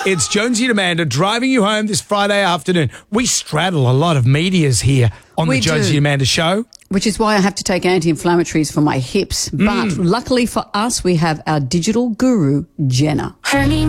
It's Jonesy and Amanda driving you home this Friday afternoon. We straddle a lot of medias here on the Jonesy and Amanda show. Which is why I have to take anti-inflammatories for my hips. But luckily for us, we have our digital guru, Jenna.